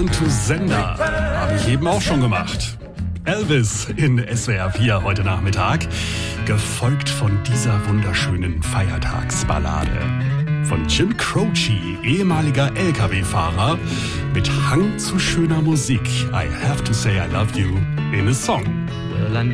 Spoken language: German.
Return to Sender. Habe ich eben auch schon gemacht. Elvis in SWR 4 heute Nachmittag, gefolgt von dieser wunderschönen Feiertagsballade. Von Jim Croce, ehemaliger LKW-Fahrer, mit Hang zu schöner Musik. I have to say I love you in a song. Well,